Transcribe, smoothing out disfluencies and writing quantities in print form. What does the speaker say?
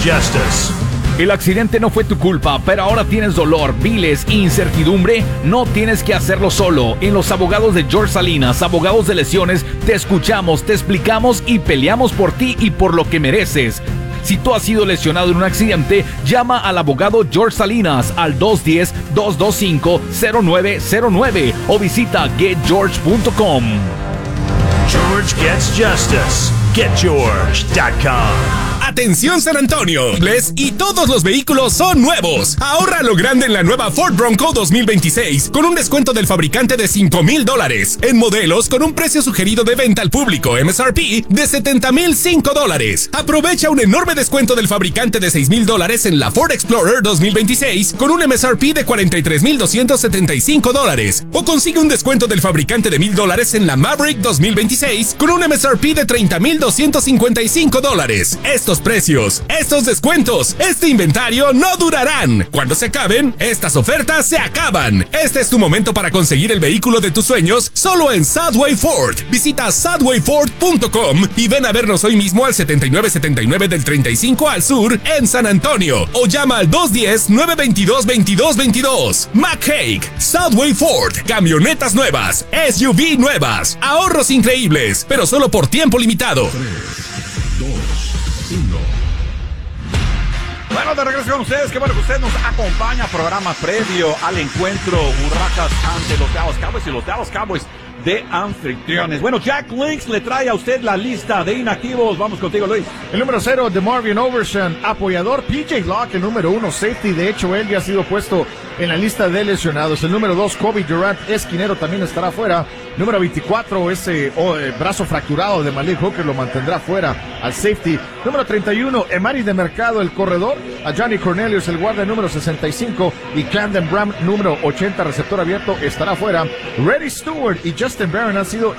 justice. El accidente no fue tu culpa, pero ahora tienes dolor, biles e incertidumbre. No tienes que hacerlo solo. En los abogados de George Salinas, abogados de lesiones, te escuchamos, te explicamos y peleamos por ti y por lo que mereces. Si tú has sido lesionado en un accidente, llama al abogado George Salinas al 210-225-0909 o visita getgeorge.com. George gets justice. GetGeorge.com. Atención San Antonio, y todos los vehículos son nuevos. Ahorra lo grande en la nueva Ford Bronco 2026 con un descuento del fabricante de $5,000 en modelos con un precio sugerido de venta al público MSRP de $70,005. Aprovecha un enorme descuento del fabricante de $6,000 en la Ford Explorer 2026 con un MSRP de $43,275 o consigue un descuento del fabricante de $1,000 en la Maverick 2026 con un MSRP de $30,255. Estos precios, estos descuentos, este inventario no durarán. Cuando se acaben, estas ofertas se acaban. Este es tu momento para conseguir el vehículo de tus sueños solo en Southway Ford. Visita southwayford.com y ven a vernos hoy mismo al 7979 del 35 al sur en San Antonio o llama al 210-922-2222. McHake, Southway Ford, camionetas nuevas, SUV nuevas, ahorros increíbles, pero solo por tiempo limitado. 3, 2, 1. Bueno, de regreso con ustedes, que bueno que usted nos acompaña, programa previo al encuentro Huracas ante los Dallas Cowboys y los Dallas Cowboys de anfitriones. Bueno, Jack Links le trae a usted la lista de inactivos. Vamos contigo, Luis. El número 0, DeMarvion Overshown, apoyador. PJ Locke, el número 1, safety. De hecho, él ya ha sido puesto en la lista de lesionados. El número 2, Kobe Durant, esquinero, también estará fuera. Número 24, ese brazo fracturado de Malik Hooker lo mantendrá fuera al safety. Número 31, Emari de Mercado, el corredor. A Johnny Cornelius, el guardia número 65. Y Camden Bram, número 80, receptor abierto, estará fuera. Reddy Stewart y Justin Barron han sido